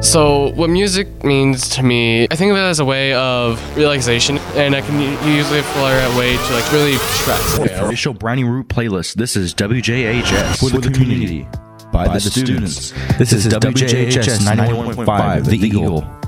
So what music means to me, I think of it as a way of relaxation, and I can use it for a way to like really stress. Official Brownie Root playlist. This is WJHS for the community, by the students. This is WJHS 91.5, The Eagle.